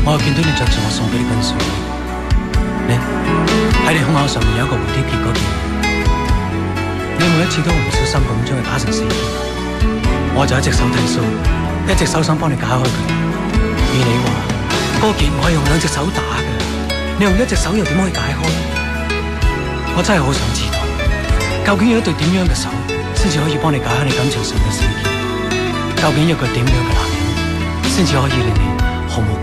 我又見到你着住我送俾你嗰件睡衣，你喺你胸口上面有一個蝴蝶結嗰件，你每一次都唔小心咁將佢打成4件，我就一隻手剃鬚，一隻手想幫你解開佢。而你話嗰件唔可以用2隻手打嘅，你用1隻手又點可以解開？我真係好想知道，究竟有一對點樣嘅手先至可以幫你解開你感情上嘅死結？究竟有個點樣嘅男人先至可以令你毫無